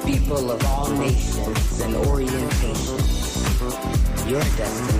People of all nations and orientations, your destiny